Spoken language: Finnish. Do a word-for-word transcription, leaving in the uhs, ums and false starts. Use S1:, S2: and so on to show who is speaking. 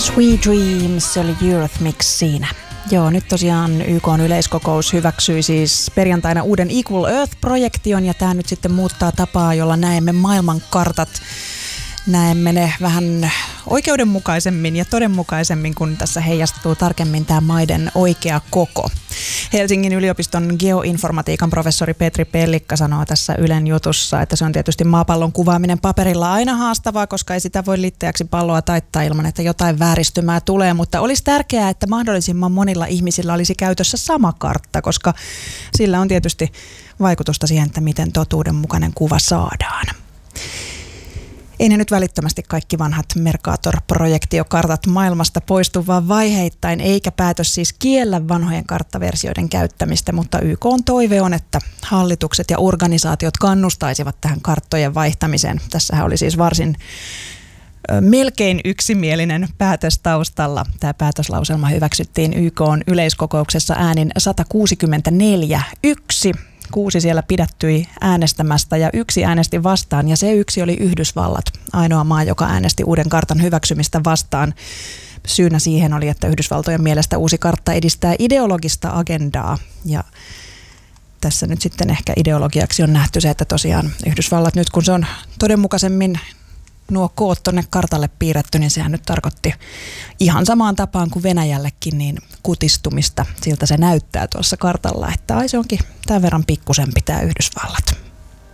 S1: Sweet Dreams, se oli Eurythmics siinä. Joo, nyt tosiaan Y K:n yleiskokous hyväksyi siis perjantaina uuden Equal Earth-projektion ja tämä nyt sitten muuttaa tapaa, jolla näemme maailmankartat. Näemme ne vähän oikeudenmukaisemmin ja todenmukaisemmin, kun tässä heijastuu tarkemmin tämä maiden oikea koko. Helsingin yliopiston geoinformatiikan professori Petri Pellikka sanoo tässä Ylen jutussa, että se on tietysti maapallon kuvaaminen paperilla aina haastavaa, koska ei sitä voi liitteeksi palloa taittaa ilman, että jotain vääristymää tulee, mutta olisi tärkeää, että mahdollisimman monilla ihmisillä olisi käytössä sama kartta, koska sillä on tietysti vaikutusta siihen, että miten totuudenmukainen kuva saadaan. Ei ne nyt välittömästi kaikki vanhat Mercator-projektiokartat maailmasta poistu, vaan vaiheittain, eikä päätös siis kiellä vanhojen karttaversioiden käyttämistä, mutta Y K:n toive on, että hallitukset ja organisaatiot kannustaisivat tähän karttojen vaihtamiseen. Tässähän oli siis varsin ö, melkein yksimielinen päätös taustalla. Tämä päätöslauselma hyväksyttiin Y K:n yleiskokouksessa äänin sata kuusikymmentäneljä yksi. Kuusi siellä pidättyi äänestämästä ja yksi äänesti vastaan ja se yksi oli Yhdysvallat, ainoa maa, joka äänesti uuden kartan hyväksymistä vastaan. Syynä siihen oli, että Yhdysvaltojen mielestä uusi kartta edistää ideologista agendaa ja tässä nyt sitten ehkä ideologiaksi on nähty se, että tosiaan Yhdysvallat nyt kun se on todenmukaisemmin nuo koot tuonne kartalle piirretty, niin sehän nyt tarkoitti ihan samaan tapaan kuin Venäjällekin niin kutistumista. Siltä se näyttää tuossa kartalla, että ai se onkin tämän verran pikkusempi tämä Yhdysvallat.